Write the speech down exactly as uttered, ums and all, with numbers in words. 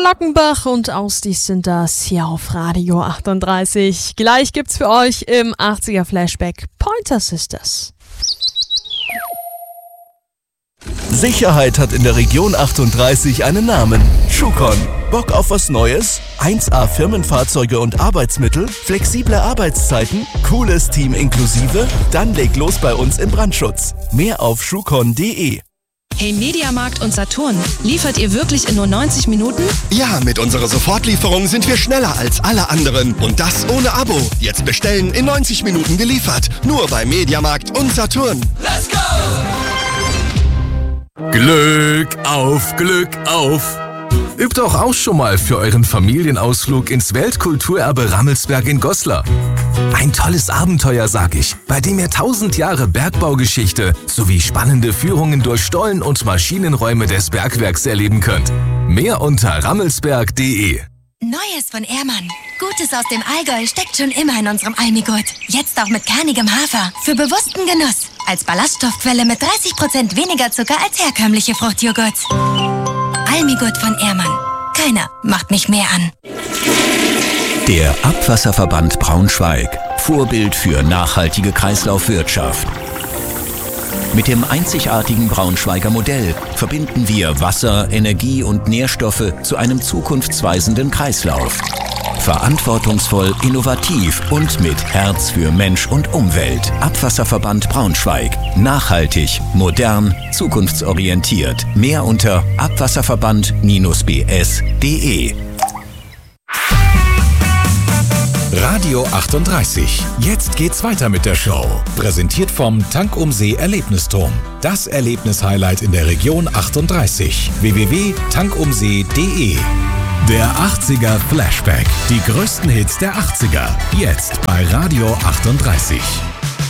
Lockenbach und Ausdies sind das hier auf Radio achtunddreißig. Gleich gibt's für euch im achtziger Flashback Pointer Sisters. Sicherheit hat in der Region achtunddreißig einen Namen. Schucon. Bock auf was Neues? eins A Firmenfahrzeuge und Arbeitsmittel? Flexible Arbeitszeiten? Cooles Team inklusive? Dann leg los bei uns im Brandschutz. Mehr auf schucon punkt de. Hey Mediamarkt und Saturn, liefert ihr wirklich in nur neunzig Minuten? Ja, mit unserer Sofortlieferung sind wir schneller als alle anderen. Und das ohne Abo. Jetzt bestellen, in neunzig Minuten geliefert. Nur bei Mediamarkt und Saturn. Let's go! Glück auf, Glück auf! Übt doch auch schon mal für euren Familienausflug ins Weltkulturerbe Rammelsberg in Goslar. Ein tolles Abenteuer, sag ich, bei dem ihr tausend Jahre Bergbaugeschichte sowie spannende Führungen durch Stollen und Maschinenräume des Bergwerks erleben könnt. Mehr unter rammelsberg punkt de. Neues von Ehrmann. Gutes aus dem Allgäu steckt schon immer in unserem Almigurt. Jetzt auch mit kernigem Hafer. Für bewussten Genuss. Als Ballaststoffquelle mit dreißig Prozent weniger Zucker als herkömmliche Fruchtjoghurts. Almigurt von Ehrmann. Keiner macht mich mehr an. Der Abwasserverband Braunschweig. Vorbild für nachhaltige Kreislaufwirtschaft. Mit dem einzigartigen Braunschweiger Modell verbinden wir Wasser, Energie und Nährstoffe zu einem zukunftsweisenden Kreislauf. Verantwortungsvoll, innovativ und mit Herz für Mensch und Umwelt. Abwasserverband Braunschweig. Nachhaltig, modern, zukunftsorientiert. Mehr unter abwasserverband b s punkt de. Radio achtunddreißig. Jetzt geht's weiter mit der Show. Präsentiert vom Tank um See Erlebnisturm. Das Erlebnis-Highlight in der Region achtunddreißig. w w w punkt tankumsee punkt de. Der achtziger Flashback. Die größten Hits der achtziger. Jetzt bei Radio achtunddreißig.